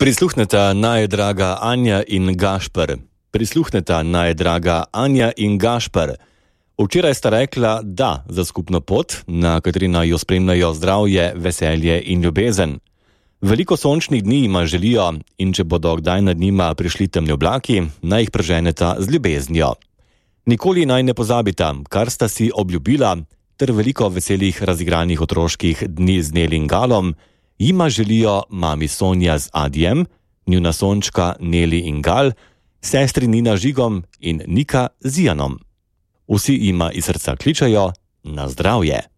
Prisluhneta najdraga Anja in Gašper. Prisluhneta najdraga Anja in Gašper. Včeraj sta rekla da za skupno pot, na kateri naj jo spremljajo zdravje, veselje in ljubezen. Veliko sončnih dni ima želijo in če bodo kdaj nad njima prišli temni oblaki, naj jih preženeta z ljubeznijo. Nikoli naj ne pozabita, kar sta si obljubila, ter veliko veselih razigranih otroških dni z Neli in Galom, jima želijo mami Sonja z Adijem, njuna sončka Neli in Gal, sestri Nina Žigom in Nika z Janom. Vsi jima iz srca kličejo na zdravje.